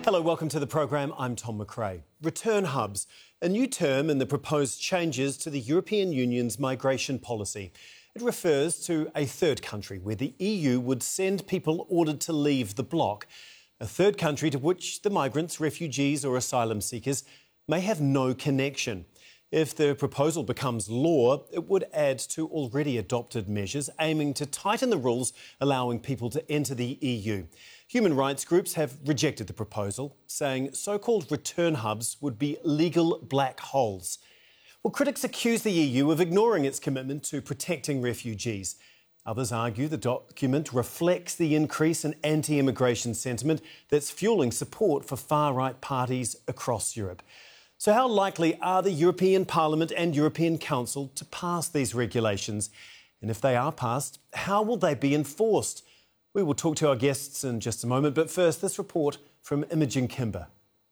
Hello, welcome to the programme. I'm Tom McRae. Return hubs, a new term in the proposed changes to the European Union's migration policy. It refers to a third country where the EU would send people ordered to leave the bloc. A third country to which the migrants, refugees or asylum seekers may have no connection. If the proposal becomes law, it would add to already adopted measures aiming to tighten the rules allowing people to enter the EU. Human rights groups have rejected the proposal, saying so-called return hubs would be legal black holes. Well, critics accuse the EU of ignoring its commitment to protecting refugees. Others argue the document reflects the increase in anti-immigration sentiment that's fuelling support for far-right parties across Europe. So how likely are the European Parliament and European Council to pass these regulations? And if they are passed, how will they be enforced? We will talk to our guests in just a moment, but first, this report from Imogen Kimber.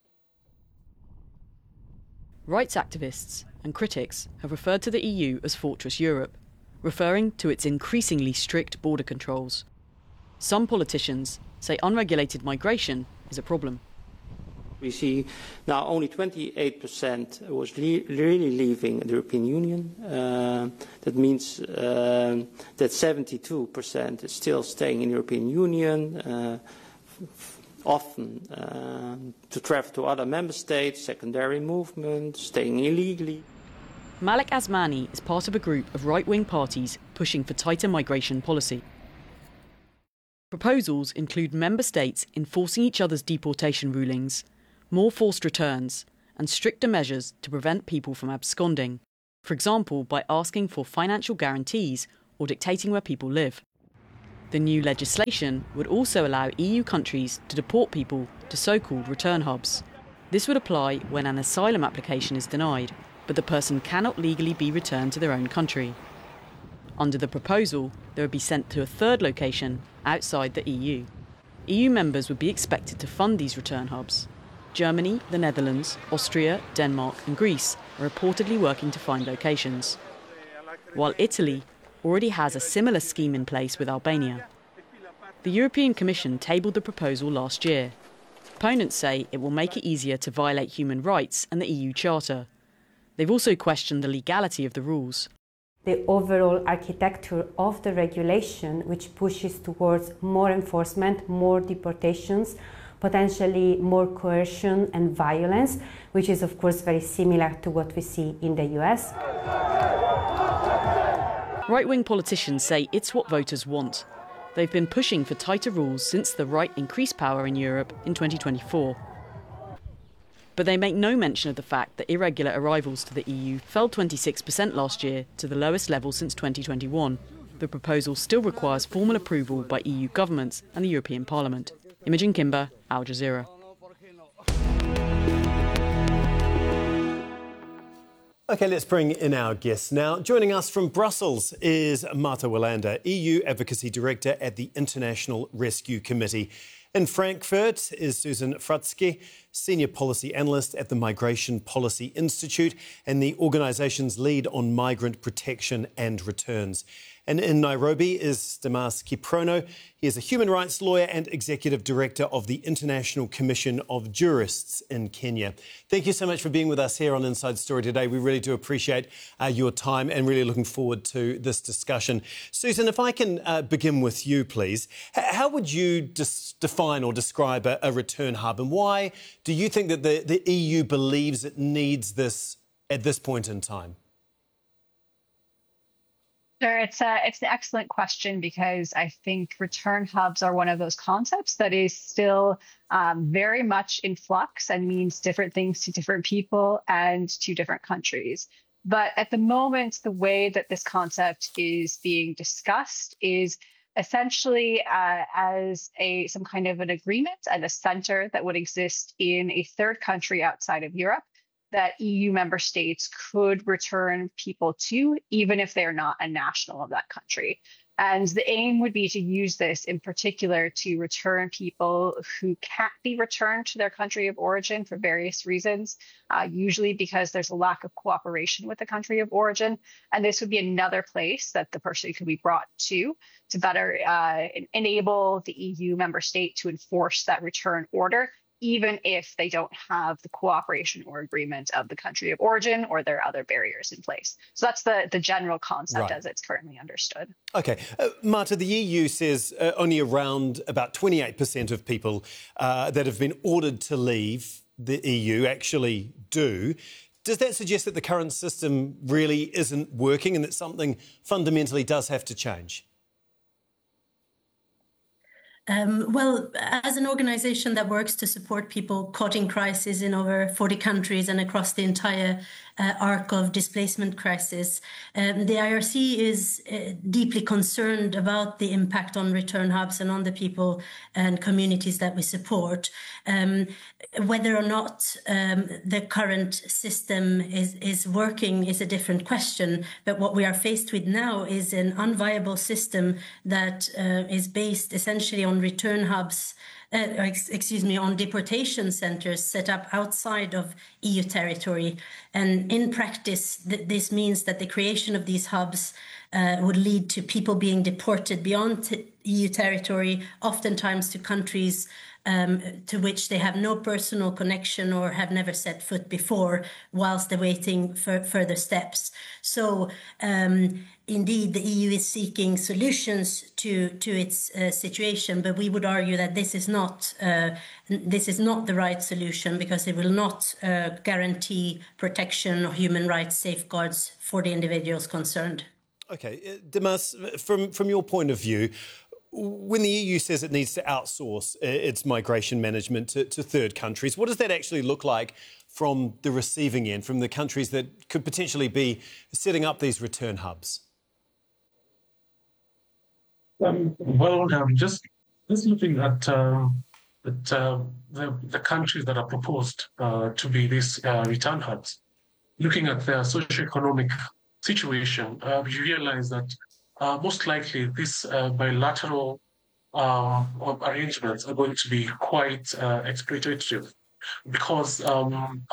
Rights activists and critics have referred to the EU as Fortress Europe, referring to its increasingly strict border controls. Some politicians say unregulated migration is a problem. We see now only 28% was really leaving the European Union. That means that 72% is still staying in the European Union, often to travel to other member states, secondary movement, staying illegally. Malik Asmani is part of a group of right-wing parties pushing for tighter migration policy. Proposals include member states enforcing each other's deportation rulings, more forced returns, and stricter measures to prevent people from absconding, for example by asking for financial guarantees or dictating where people live. The new legislation would also allow EU countries to deport people to so-called return hubs. This would apply when an asylum application is denied, but the person cannot legally be returned to their own country. Under the proposal, they would be sent to a third location outside the EU. EU members would be expected to fund these return hubs. Germany, the Netherlands, Austria, Denmark and Greece are reportedly working to find locations, while Italy already has a similar scheme in place with Albania. The European Commission tabled the proposal last year. Opponents say it will make it easier to violate human rights and the EU Charter. They've also questioned the legality of the rules. The overall architecture of the regulation, which pushes towards more enforcement, more deportations, potentially more coercion and violence, which is of course very similar to what we see in the US. Right-wing politicians say it's what voters want. They've been pushing for tighter rules since the right increased power in Europe in 2024. But they make no mention of the fact that irregular arrivals to the EU fell 26% last year to the lowest level since 2021. The proposal still requires formal approval by EU governments and the European Parliament. Imogen Kimber, Al Jazeera. OK, let's bring in our guests now. Joining us from Brussels is Marta Wilander, EU Advocacy Director at the International Rescue Committee. In Frankfurt is Susan Fratzke, Senior Policy Analyst at the Migration Policy Institute and the organisation's lead on migrant protection and returns. And in Nairobi is Damas Kiprono. He is a human rights lawyer and Executive Director of the International Commission of Jurists in Kenya. Thank you so much for being with us here on Inside Story today. We really do appreciate your time and really looking forward to this discussion. Susan, if I can begin with you, please. How would you define or describe a return hub, and why do you think that the EU believes it needs this at this point in time? Sure, it's an excellent question, because I think return hubs are one of those concepts that is still very much in flux and means different things to different people and to different countries. But at the moment, the way that this concept is being discussed is essentially as some kind of an agreement and a center that would exist in a third country outside of Europe that EU member states could return people to, even if they're not a national of that country. And the aim would be to use this in particular to return people who can't be returned to their country of origin for various reasons, usually because there's a lack of cooperation with the country of origin. And this would be another place that the person could be brought to better enable the EU member state to enforce that return order even if they don't have the cooperation or agreement of the country of origin or there are other barriers in place. So that's the general concept as it's currently understood. OK. Marta, the EU says only around about 28% of people that have been ordered to leave the EU actually do. Does that suggest that the current system really isn't working and that something fundamentally does have to change? Well, as an organisation that works to support people caught in crisis in over 40 countries and across the entire arc of displacement crisis, the IRC is deeply concerned about the impact on return hubs and on the people and communities that we support. Whether or not the current system is working is a different question, but what we are faced with now is an unviable system that is based essentially on return hubs, on deportation centres set up outside of EU territory. And in practice, this means that the creation of these hubs would lead to people being deported beyond EU territory, oftentimes to countries to which they have no personal connection or have never set foot before, whilst they're waiting for further steps. So indeed, the EU is seeking solutions to its situation, but we would argue that this is not the right solution, because it will not guarantee protection or human rights safeguards for the individuals concerned. OK. Dimas, from your point of view, when the EU says it needs to outsource its migration management to third countries, what does that actually look like from the receiving end, from the countries that could potentially be setting up these return hubs? Just looking at the countries that are proposed to be these return hubs, looking at their socioeconomic situation, you realize that most likely these bilateral arrangements are going to be quite exploitative because of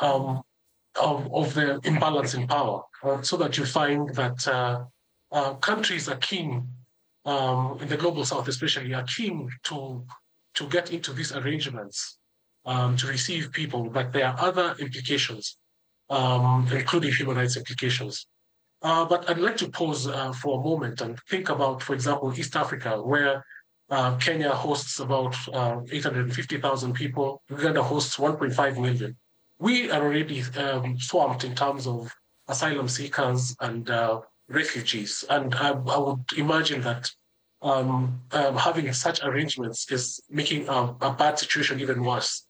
the imbalance in power, so that you find that countries are keen, in the global south especially, are keen to get into these arrangements to receive people, but there are other implications, including human rights implications. But I'd like to pause for a moment and think about, for example, East Africa, where Kenya hosts about 850,000 people. Uganda hosts 1.5 million. We are already swamped in terms of asylum seekers and refugees. And I would imagine that having such arrangements is making a bad situation even worse.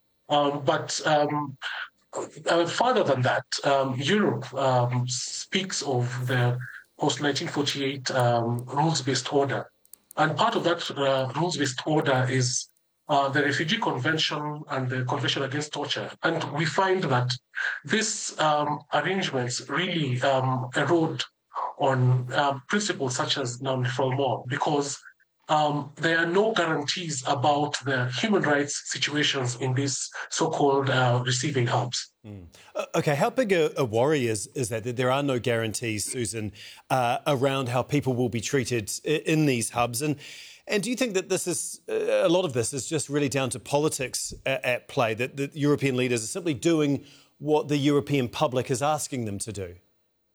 Further than that, Europe speaks of the post-1948 rules-based order. And part of that rules-based order is the Refugee Convention and the Convention Against Torture. And we find that these arrangements really erode on principles such as non-refoulement, because there are no guarantees about the human rights situations in these so-called receiving hubs. OK, how big a worry is that there are no guarantees, Susan, around how people will be treated in these hubs? And do you think that this is a lot of this is just really down to politics at play, that the European leaders are simply doing what the European public is asking them to do?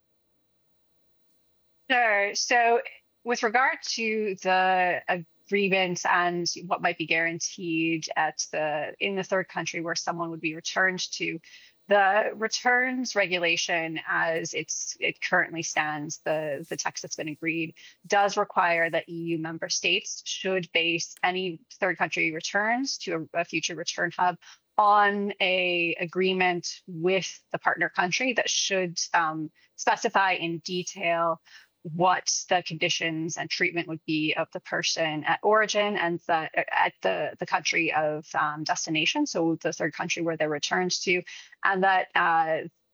Sure. So with regard to the agreement and what might be guaranteed in the third country where someone would be returned to, the returns regulation, as it currently stands, the text that's been agreed, does require that EU member states should base any third country returns to a future return hub on a agreement with the partner country that should specify in detail what the conditions and treatment would be of the person at origin and at the country of destination, so the third country where they're returned to, and that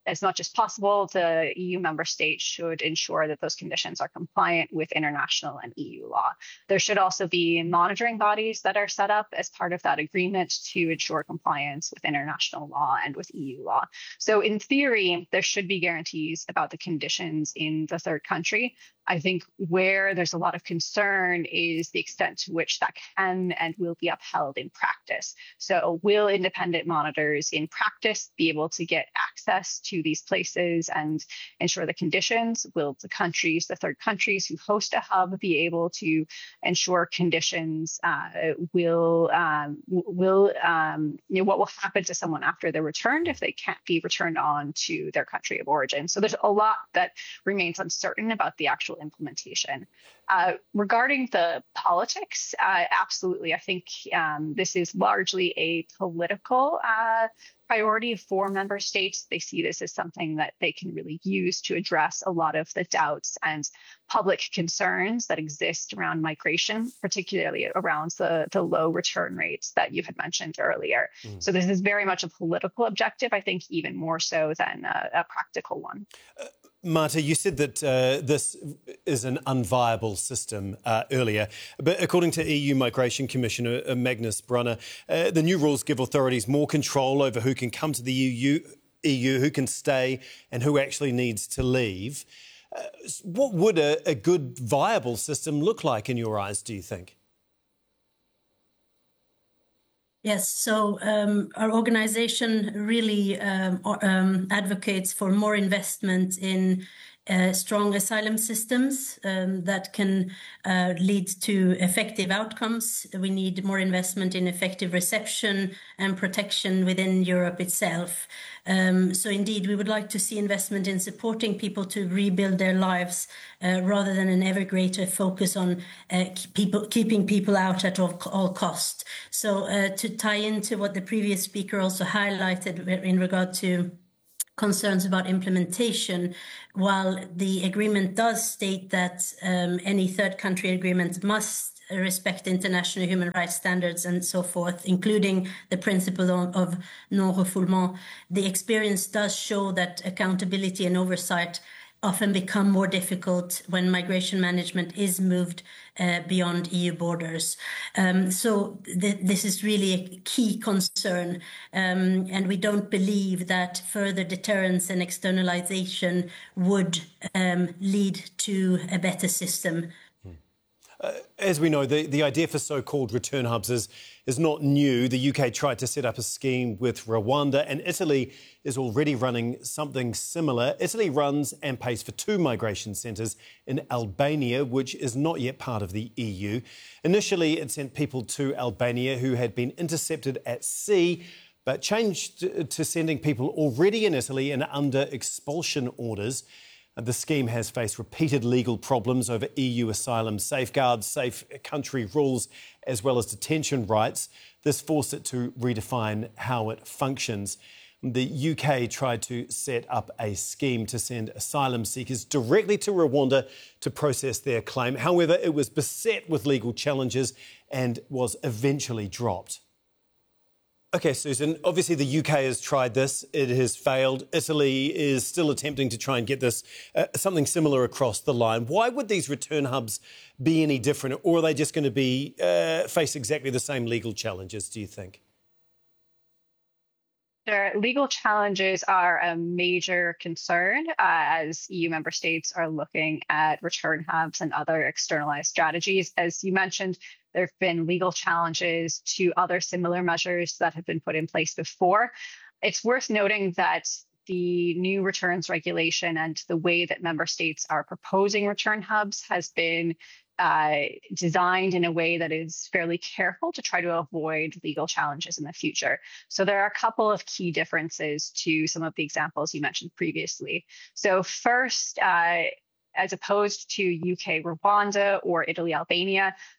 as much as possible, the EU member states should ensure that those conditions are compliant with international and EU law. There should also be monitoring bodies that are set up as part of that agreement to ensure compliance with international law and with EU law. So in theory, there should be guarantees about the conditions in the third country. I think where there's a lot of concern is the extent to which that can and will be upheld in practice. So will independent monitors in practice be able to get access to these places and ensure the conditions? Will the countries, the third countries who host a hub, be able to ensure conditions? What will happen to someone after they're returned if they can't be returned on to their country of origin? So there's a lot that remains uncertain about the actual implementation. Regarding the politics, absolutely. I think this is largely a political priority for member states. They see this as something that they can really use to address a lot of the doubts and public concerns that exist around migration, particularly around the low return rates that you had mentioned earlier. So this is very much a political objective, I think even more so than a practical one. Marta, you said that this is an unviable system earlier, but according to EU Migration Commissioner Magnus Brunner, the new rules give authorities more control over who can come to the EU, who can stay and who actually needs to leave. What would a good, viable system look like in your eyes, do you think? Yes, so our organization really advocates for more investment in strong asylum systems that can lead to effective outcomes. We need more investment in effective reception and protection within Europe itself. So indeed, we would like to see investment in supporting people to rebuild their lives rather than an ever greater focus on keeping people out at all costs. So to tie into what the previous speaker also highlighted in regard to concerns about implementation, while the agreement does state that any third country agreement must respect international human rights standards and so forth, including the principle of non-refoulement, the experience does show that accountability and oversight often become more difficult when migration management is moved beyond EU borders. So this is really a key concern, and we don't believe that further deterrence and externalization would lead to a better system. As we know, the idea for so-called return hubs is not new. The UK tried to set up a scheme with Rwanda, and Italy is already running something similar. Italy runs and pays for 2 migration centres in Albania, which is not yet part of the EU. Initially, it sent people to Albania who had been intercepted at sea, but changed to sending people already in Italy and under expulsion orders. The scheme has faced repeated legal problems over EU asylum safeguards, safe country rules, as well as detention rights. This forced it to redefine how it functions. The UK tried to set up a scheme to send asylum seekers directly to Rwanda to process their claim. However, it was beset with legal challenges and was eventually dropped. OK, Susan, obviously the UK has tried this. It has failed. Italy is still attempting to try and get this, something similar across the line. Why would these return hubs be any different, or are they just going to be face exactly the same legal challenges, do you think? Their legal challenges are a major concern as EU member states are looking at return hubs and other externalized strategies. As you mentioned, there have been legal challenges to other similar measures that have been put in place before. It's worth noting that the new returns regulation and the way that member states are proposing return hubs has been designed in a way that is fairly careful to try to avoid legal challenges in the future. So there are a couple of key differences to some of the examples you mentioned previously. So first, as opposed to UK Rwanda or Italy Albania,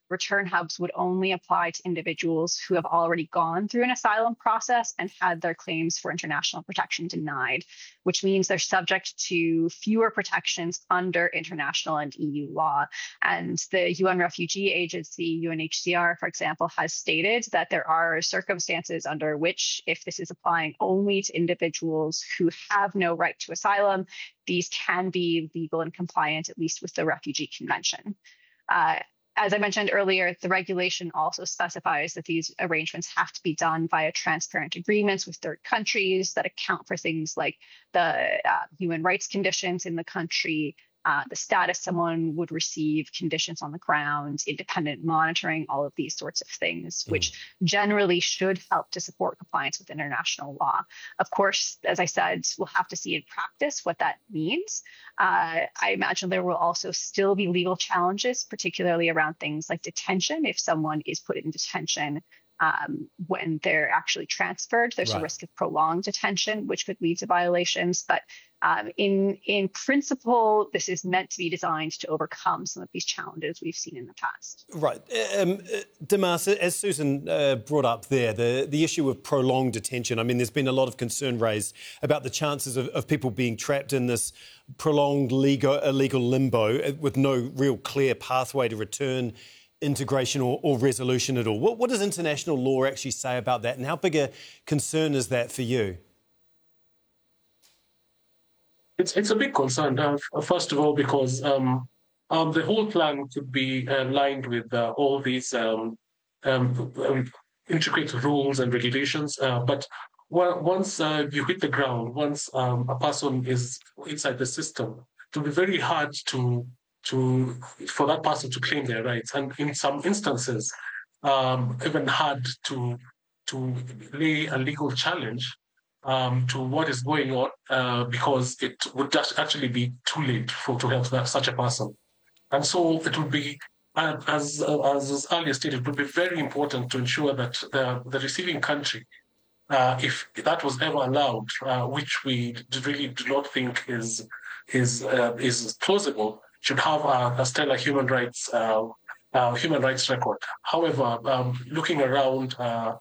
return hubs would only apply to individuals who have already gone through an asylum process and had their claims for international protection denied, which means they're subject to fewer protections under international and EU law. And the UN Refugee Agency, UNHCR, for example, has stated that there are circumstances under which, if this is applying only to individuals who have no right to asylum, these can be legal and compliant, at least with the Refugee Convention. As I mentioned earlier, the regulation also specifies that these arrangements have to be done via transparent agreements with third countries that account for things like the human rights conditions in the country, the status someone would receive, conditions on the ground, independent monitoring, all of these sorts of things, which generally should help to support compliance with international law. Of course, as I said, we'll have to see in practice what that means. I imagine there will also still be legal challenges, particularly around things like detention. If someone is put in detention when they're actually transferred, there's a risk of prolonged detention, which could lead to violations. But in principle, this is meant to be designed to overcome some of these challenges we've seen in the past. Right. Dimas, as Susan brought up there, the issue of prolonged detention, I mean, there's been a lot of concern raised about the chances of people being trapped in this prolonged illegal limbo with no real clear pathway to return, integration or resolution at all. What does international law actually say about that, and how big a concern is that for you? It's a big concern, first of all, because the whole plan could be aligned with all these intricate rules and regulations. But once you hit the ground, once a person is inside the system, it will be very hard for that person to claim their rights, and in some instances, even hard to lay a legal challenge to what is going on, because it would just actually be too late to help such a person. And so it would be, as was earlier stated, it would be very important to ensure that the receiving country, if that was ever allowed, which we really do not think is plausible, should have a stellar human rights record. However, looking around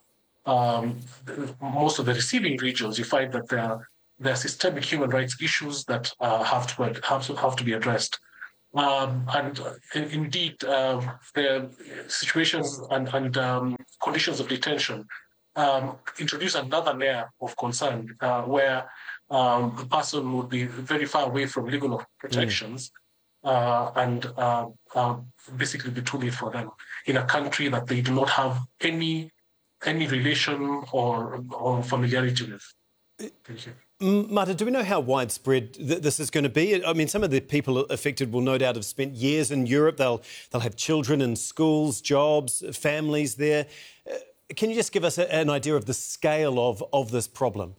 most of the receiving regions, you find that there are systemic human rights issues that have to be addressed. And indeed, the situations and conditions of detention introduce another layer of concern, where the person would be very far away from legal protections. And basically be too late for them in a country that they do not have any relation or familiarity with. Thank you. Marta, do we know how widespread this is going to be? I mean, some of the people affected will no doubt have spent years in Europe. They'll have children in schools, jobs, families there. Can you just give us an idea of the scale of this problem?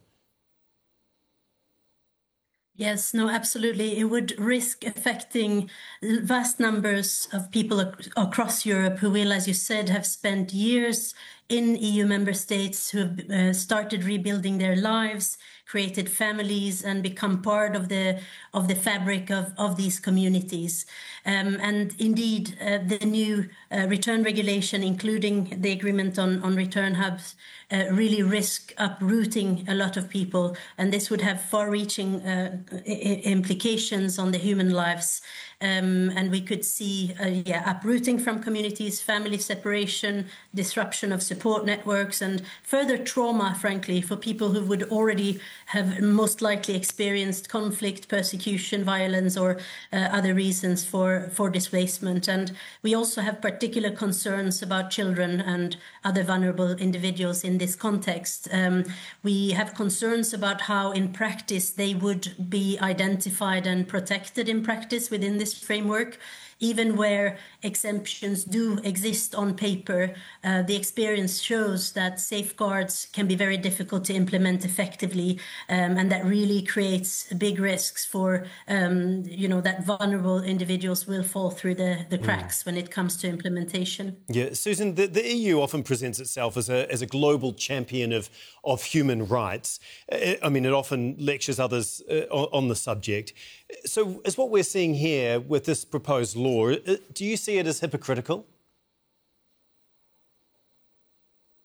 Yes, no, absolutely. It would risk affecting vast numbers of people across Europe who will, as you said, have spent years in EU member states, who have started rebuilding their lives, created families, and become part of the fabric of these communities. And indeed, the new return regulation, including the agreement on return hubs, really risk uprooting a lot of people, and this would have far-reaching implications on the human lives. And we could see uprooting from communities, family separation, disruption of support networks, and further trauma, frankly, for people who would already have most likely experienced conflict, persecution, violence, or other reasons for displacement. And we also have particular concerns about children and other vulnerable individuals in this context. We have concerns about how, in practice, they would be identified and protected in practice within this framework. Even where exemptions do exist on paper, the experience shows that safeguards can be very difficult to implement effectively, and that really creates big risks for, that vulnerable individuals will fall through the cracks when it comes to implementation. Yeah, Susan, the EU often presents itself as a global champion of human rights. I mean, it often lectures others on the subject. So is what we're seeing here with this proposed law, do you see it as hypocritical?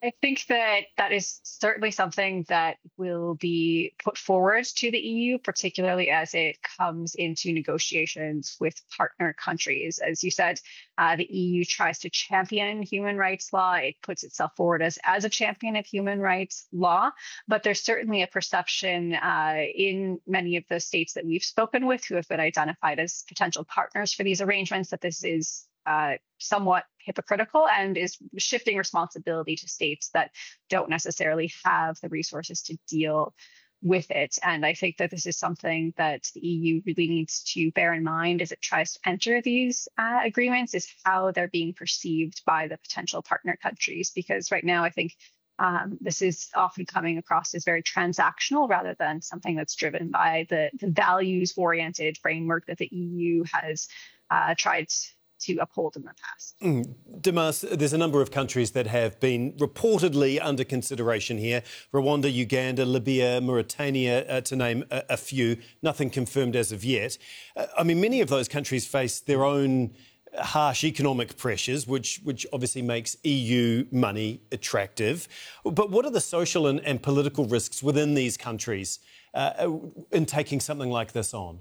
I think that is certainly something that will be put forward to the EU, particularly as it comes into negotiations with partner countries. As you said, the EU tries to champion human rights law. It puts itself forward as a champion of human rights law. But there's certainly a perception in many of the states that we've spoken with who have been identified as potential partners for these arrangements that this is somewhat hypocritical and is shifting responsibility to states that don't necessarily have the resources to deal with it. And I think that this is something that the EU really needs to bear in mind as it tries to enter these agreements, is how they're being perceived by the potential partner countries. Because right now, I think this is often coming across as very transactional rather than something that's driven by the values-oriented framework that the EU has tried to uphold in the past. Damas, there's a number of countries that have been reportedly under consideration here. Rwanda, Uganda, Libya, Mauritania, to name a few. Nothing confirmed as of yet. I mean, many of those countries face their own harsh economic pressures, which obviously makes EU money attractive. But what are the social and political risks within these countries in taking something like this on?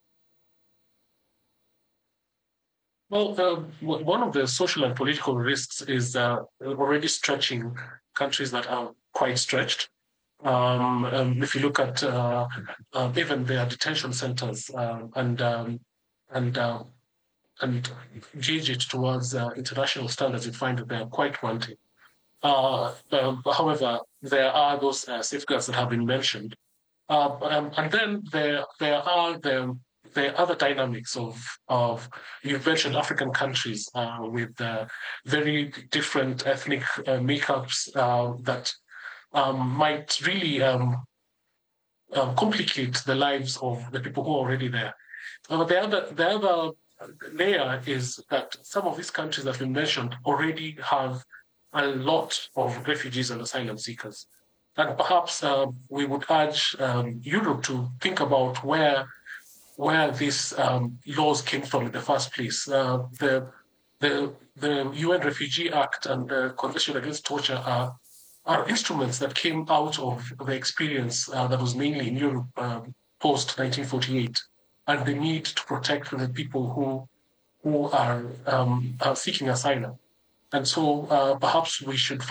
Well, one of the social and political risks is already stretching countries that are quite stretched. If you look at even their detention centres and gauge it towards international standards, you find that they are quite wanting. However, there are those safeguards that have been mentioned, and then there are the other dynamics of you've mentioned African countries with very different ethnic makeups that might really complicate the lives of the people who are already there. The other layer is that some of these countries that we mentioned already have a lot of refugees and asylum seekers. And perhaps we would urge Europe to think about where these laws came from in the first place. The UN Refugee Act and the Convention Against Torture are instruments that came out of the experience that was mainly in Europe post-1948, and the need to protect the people who are seeking asylum. And so perhaps we should